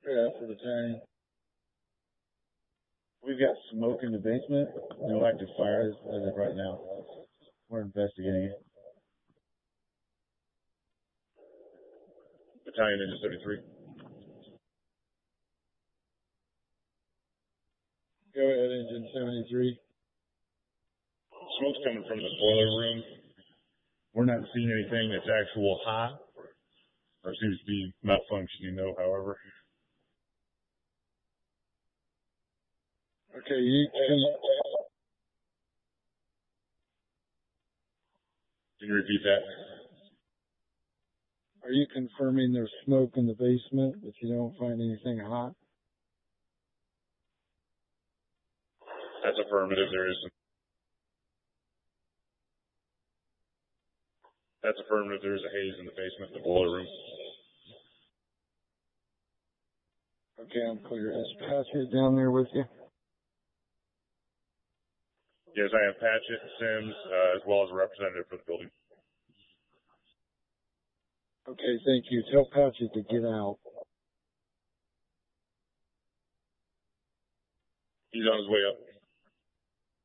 Yeah, for the tank. We've got smoke in the basement. No active fires as of right now. We're investigating it. Battalion Engine 73. Go ahead, Engine 73. Smoke's coming from the boiler room. We're not seeing anything that's actual hot. Or seems to be malfunctioning though, however. Okay, you Can you repeat that? are you confirming there's smoke in the basement, but you don't find anything hot? That's affirmative. There is some. That's affirmative. There's a haze in the basement, the boiler room. Okay, I'm clear. Is Patchett down there with you? Yes, I have Patchett, Sims, as well as a representative for the building. Okay, thank you. Tell Patchett to get out. He's on his way up.